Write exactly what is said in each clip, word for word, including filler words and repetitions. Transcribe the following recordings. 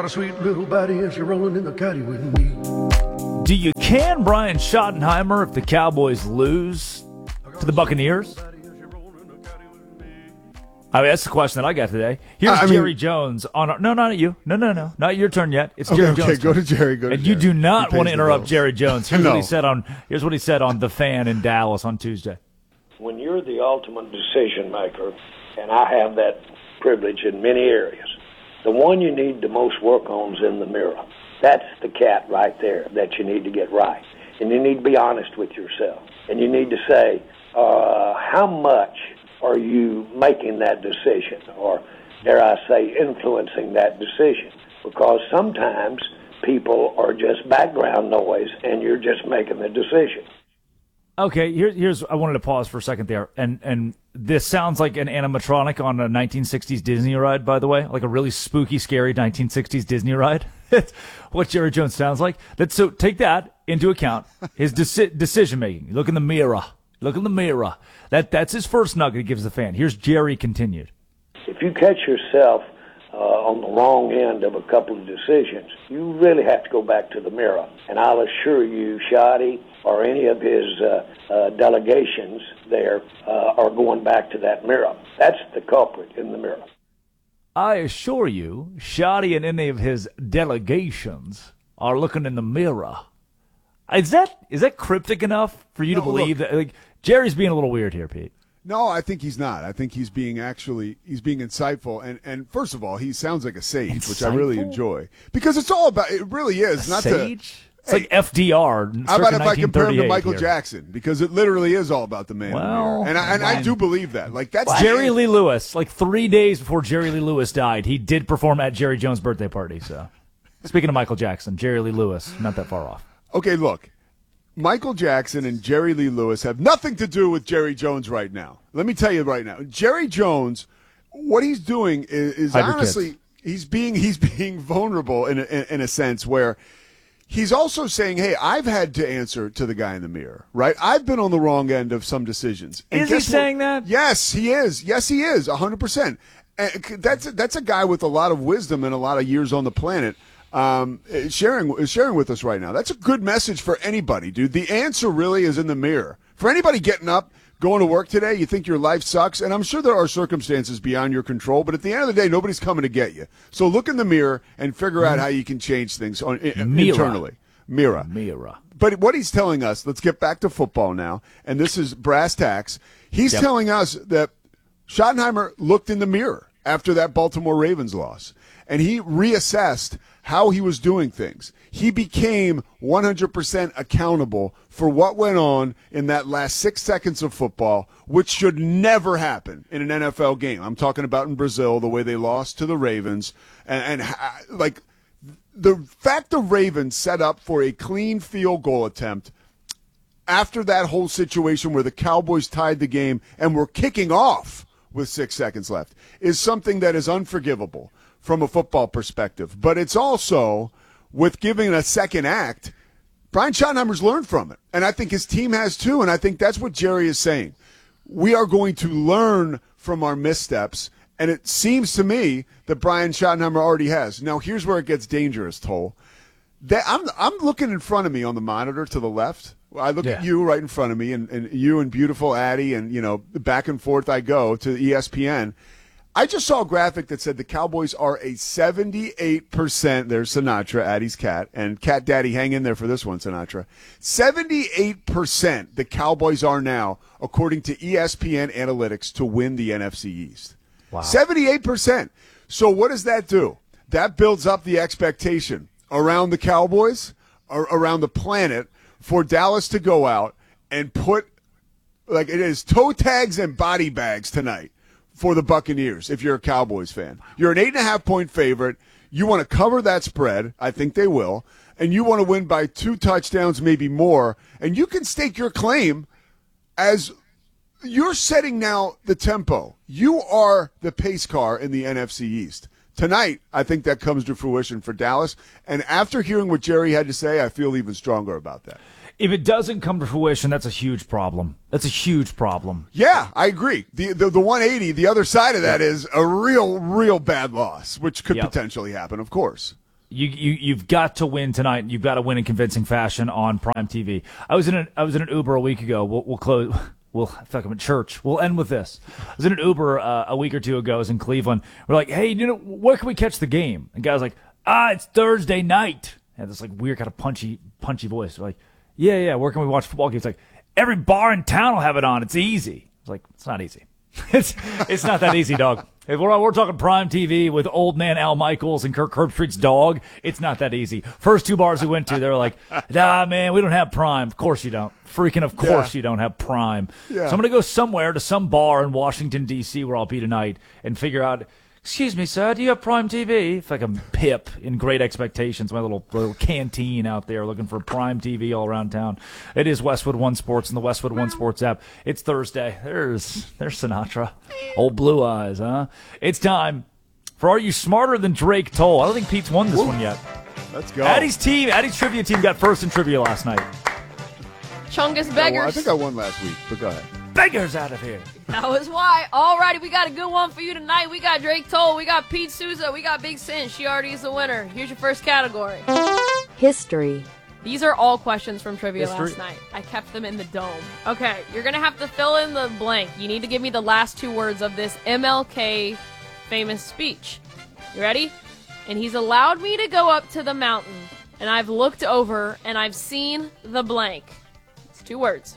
what a sweet little body as you're rolling in the caddy with me. Do you can Brian Schottenheimer if the Cowboys lose to the Buccaneers? I mean, that's the question that I got today. Here's I mean, Jerry Jones on. Our, no, not you. No, no, no, not your turn yet. It's okay, Jerry okay, Jones. go turn. to Jerry. Go to and Jerry. you do not He want to pays interrupt the Jerry Jones. Here's No. what he said on. Here's what he said on the Fan in Dallas on Tuesday. When you're the ultimate decision maker, and I have that privilege in many areas, the one you need the most work on is in the mirror. That's the cat right there that you need to get right. And you need to be honest with yourself. And you need to say, uh, how much are you making that decision? Or, dare I say, influencing that decision? Because sometimes people are just background noise and you're just making the decision. Okay, here, here's. I wanted to pause for a second there, and and this sounds like an animatronic on a nineteen sixties Disney ride. By the way, like a really spooky, scary nineteen sixties Disney ride. That's what Jerry Jones sounds like. That so take that into account. His deci- decision making. Look in the mirror. Look in the mirror. That that's his first nugget he gives the fan. Here's Jerry continued. If you catch yourself uh, on the wrong end of a couple of decisions, you really have to go back to the mirror. And I'll assure you, Shotty or any of his uh, uh, delegations there uh, are going back to that mirror. That's the culprit in the mirror. I assure you, Shotty and any of his delegations are looking in the mirror. Is that is that cryptic enough for you No, to believe look, that? Like, Jerry's being a little weird here, Pete. No, I think he's not. I think he's being actually he's being insightful. And and first of all, he sounds like a sage, Insightful? which I really enjoy because it's all about. It really is A not sage? to. It's Hey, like F D R. How about if circa I compare him to nineteen thirty-eight Michael here. Jackson? Because it literally is all about the man. in the Well, mirror. and I, and I fine. do believe that. Like that's Jerry Lee Lewis, like three days before Jerry Lee Lewis died, he did perform at Jerry Jones' birthday party. So, speaking of Michael Jackson, Jerry Lee Lewis, not that far off. Okay, look. Michael Jackson and Jerry Lee Lewis have nothing to do with Jerry Jones right now. Let me tell you right now. Jerry Jones, what he's doing is, is Hide your honestly, kids. he's being he's being vulnerable in a, in, in a sense where he's also saying, hey, I've had to answer to the guy in the mirror, right? I've been on the wrong end of some decisions. And Is he guess what? saying that? Yes, he is. Yes, he is, one hundred percent. And that's, that's a guy with a lot of wisdom and a lot of years on the planet. Um, sharing is sharing with us right now. That's a good message for anybody, dude. The answer really is in the mirror. For anybody getting up, going to work today, you think your life sucks, and I'm sure there are circumstances beyond your control, but at the end of the day, nobody's coming to get you. So look in the mirror and figure out how you can change things on, Mirror. internally. Mirror. Mirror. But what he's telling us, let's get back to football now, and this is brass tacks. He's Yep. telling us that Schottenheimer looked in the mirror after that Baltimore Ravens loss, and he reassessed how he was doing things. He became one hundred percent accountable for what went on in that last six seconds of football, which should never happen in an N F L game. I'm talking about in Brazil, the way they lost to the Ravens, and, and like the fact the Ravens set up for a clean field goal attempt after that whole situation where the Cowboys tied the game and were kicking off with six seconds left is something that is unforgivable from a football perspective. But it's also, with giving a second act, Brian Schottenheimer's learned from it. And I think his team has too, and I think that's what Jerry is saying. We are going to learn from our missteps, and it seems to me that Brian Schottenheimer already has. Now, here's where it gets dangerous, Toll. That I'm, I'm looking in front of me on the monitor to the left. I look Yeah. at you right in front of me, and, and you and beautiful Addie, and, you know, back and forth I go to E S P N. I just saw a graphic that said the Cowboys are a seventy-eight percent. There's Sinatra, Addie's cat, and Cat Daddy, hang in there for this one, Sinatra. seventy-eight percent the Cowboys are now, according to E S P N analytics, to win the N F C East. Wow. seventy-eight percent. So what does that do? That builds up the expectation around the Cowboys, or around the planet, for Dallas to go out and put, like it is, toe tags and body bags tonight for the Buccaneers. If you're a Cowboys fan, you're an eight and a half point favorite. You want to cover that spread. I think they will. And you want to win by two touchdowns, maybe more. And you can stake your claim as you're setting now the tempo. You are the pace car in the N F C East. Tonight, I think that comes to fruition for Dallas. And after hearing what Jerry had to say, I feel even stronger about that. If it doesn't come to fruition, that's a huge problem. That's a huge problem. Yeah, I agree. The, the the one eighty, the other side of that is a real, real bad loss, which could Yep. potentially happen, of course. You, you, you've got to win tonight. You've got to win in convincing fashion on Prime T V. I was in an, I was in an Uber a week ago. We'll, we'll close. We'll, I feel like I'm at church. We'll end with this. I was in an Uber uh, a week or two ago. I was in Cleveland. We're like, hey, you know, where can we catch the game? And the guy was like, ah, it's Thursday night. And this like weird kind of punchy, punchy voice. We're like, yeah, yeah, where can we watch football games? Like, every bar in town will have it on. It's easy. I was like, it's not easy. it's it's not that easy, dog. If we're, we're talking Prime T V with old man Al Michaels and Kirk Herbstreit's dog, it's not that easy. First two bars we went to, they were like, nah, man, we don't have Prime. Of course you don't. Freaking of course yeah. you don't have Prime. Yeah. So I'm going to go somewhere to some bar in Washington, D C where I'll be tonight and figure out, excuse me, sir, do you have Prime T V? It's like I'm Pip in Great Expectations, my little little canteen out there looking for Prime T V all around town. It is Westwood One Sports and the Westwood One Sports app. It's Thursday. There's there's Sinatra. Old Blue Eyes, huh? It's time for Are You Smarter Than Drake Toll? I don't think Pete's won this Woo. one yet. Let's go. Addie's team, Addie's trivia team got first in trivia last night. Chungus Beggars. I, I think I won last week, but go ahead. Beggars out of here. That was why. Alrighty, we got a good one for you tonight. We got Drake Toll, we got Pete Souza, we got Big Sin. She already is the winner. Here's your first category. History. These are all questions from trivia History. last night. I kept them in the dome. Okay, you're going to have to fill in the blank. You need to give me the last two words of this M L K famous speech. You ready? And he's allowed me to go up to the mountain, and I've looked over, and I've seen the blank. It's two words.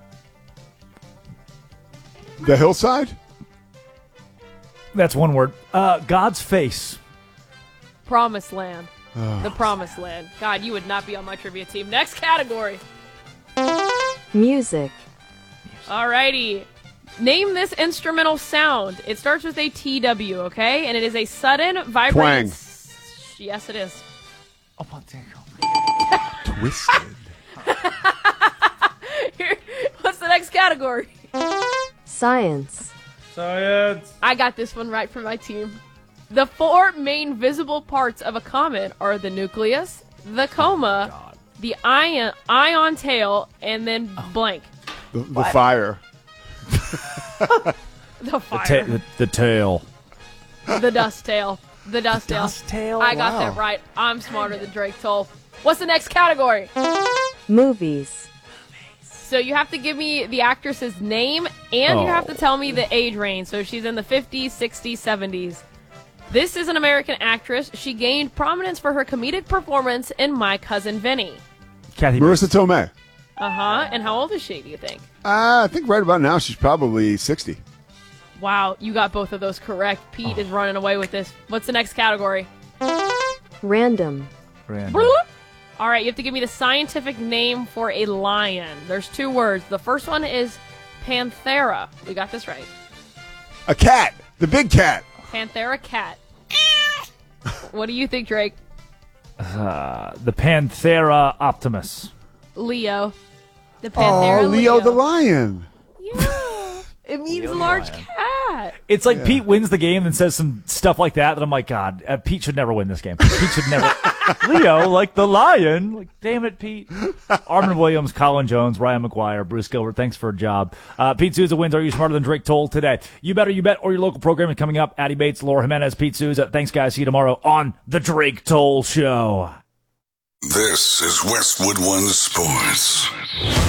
The hillside? That's one word. Uh, God's face. Promised Land. The Promised Land. God, you would not be on my trivia team. Next category. Music. Alrighty. Name this instrumental sound. It starts with a T W, okay? And it is a sudden, vibrating... Twang. S- yes, it is. Oh, my God. Twisted. Here, what's the next category? Science. Science. I got this one right for my team. The four main visible parts of a comet are the nucleus, the coma, Oh, the ion, ion tail, and then blank. The, the fire. The The, fire. ta- the, the tail. The dust tail. The dust tail. Dust tail. I got Wow. that right. I'm smarter than Drake Toll. What's the next category? Movies. So you have to give me the actress's name, and you have to Oh. tell me the age range. So she's in the fifties, sixties, seventies. This is an American actress. She gained prominence for her comedic performance in My Cousin Vinny. Kathy. Marissa Tomei. Uh-huh. And how old is she, do you think? Uh, I think right about now she's probably sixty. Wow, you got both of those correct. Pete is running away with this. What's the next category? Random. Random. All right, you have to give me the scientific name for a lion. There's two words. The first one is Panthera. We got this right. A cat. The big cat. Panthera cat. What do you think, Drake? Uh, the Panthera Optimus. Leo. The Panthera Oh, Leo the lion. Yeah. It means large cat. It's like Pete wins the game and says some stuff like that that I'm like, God, uh, Pete should never win this game. Pete should never. Leo, like the lion. Like, damn it, Pete. Armin Williams, Colin Jones, Ryan McGuire, Bruce Gilbert, thanks for a job. Uh, Pete Souza wins Are You Smarter Than Drake Toll today. You Better You Bet or your local programming coming up. Addie Bates, Laura Jimenez, Pete Souza. Thanks, guys. See you tomorrow on The Drake Toll Show. This is Westwood One Sports.